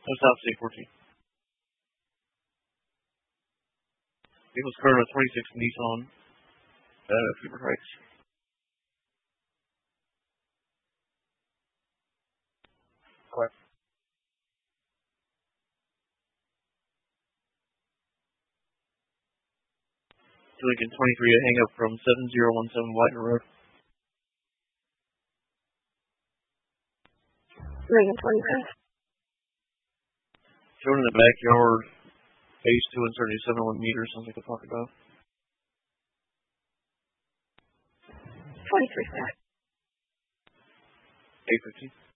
South C14. Vehicle's current a 26 Nissan. Fever Heights. Correct. Lincoln 23, a hang up from 7017 Whitener Road. Lincoln 25. Showing in the backyard, phase 2 and 37 meters, sounds like a talk about. 23 back. 815.